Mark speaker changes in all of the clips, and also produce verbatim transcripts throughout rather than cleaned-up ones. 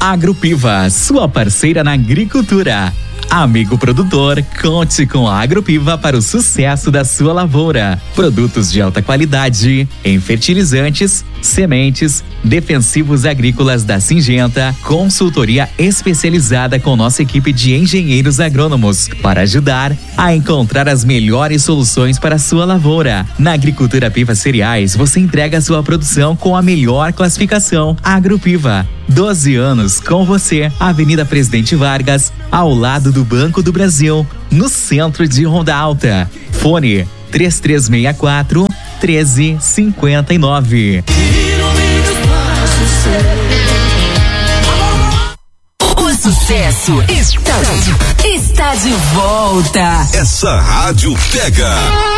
Speaker 1: Agropiva, sua parceira na agricultura. Amigo produtor, conte com a Agropiva para o sucesso da sua lavoura. Produtos de alta qualidade em fertilizantes, sementes, defensivos agrícolas da Syngenta, consultoria especializada com nossa equipe de engenheiros agrônomos para ajudar a encontrar as melhores soluções para a sua lavoura. Na Agricultura Piva Cereais, você entrega a sua produção com a melhor classificação. Agropiva, doze anos com você. Avenida Presidente Vargas, ao lado do Banco do Brasil, no centro de Ronda Alta. Fone três três seis quatro, um três cinco nove.
Speaker 2: O sucesso está, está de volta.
Speaker 3: Essa rádio pega.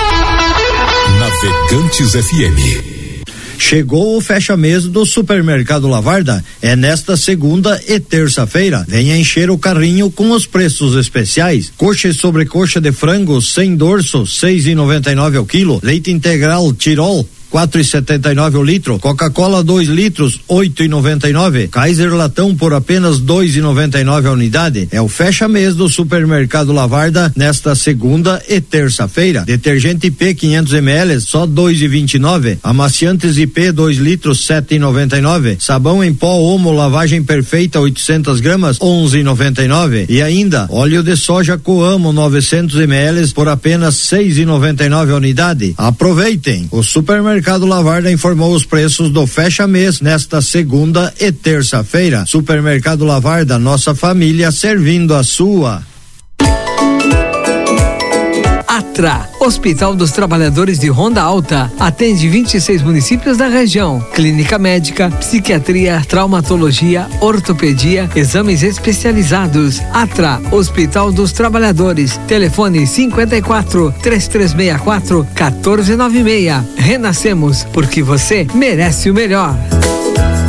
Speaker 3: Navegantes F M.
Speaker 4: Chegou o fecha-mês do Supermercado Lavarda. É nesta segunda e terça-feira. Venha encher o carrinho com os preços especiais. Coxa e sobrecoxa de frango sem dorso, seis e noventa e nove ao quilo. Leite integral Tirol, quatro e setenta e nove o litro. Coca-Cola dois litros, oito e noventa e nove. Kaiser latão por apenas dois e noventa e nove a unidade. É o fecha-mês do Supermercado Lavarda nesta segunda e terça-feira. Detergente I P quinhentos mililitros só dois e vinte e nove. Amaciantes I P dois litros, sete e noventa e nove. Sabão em pó Omo lavagem perfeita oitocentas gramas, onze e noventa e nove. E ainda óleo de soja Coamo novecentos mililitros por apenas seis e noventa e nove a unidade. Aproveitem. O Supermercado Supermercado Lavarda informou os preços do fecha-mês nesta segunda e terça-feira. Supermercado Lavarda, nossa família servindo a sua.
Speaker 5: Atra, Hospital dos Trabalhadores de Ronda Alta, atende vinte e seis municípios da região. Clínica médica, psiquiatria, traumatologia, ortopedia, exames especializados. Atra, Hospital dos Trabalhadores. Telefone cinquenta e quatro, três três seis quatro, um quatro nove seis. Renascemos, porque você merece o melhor.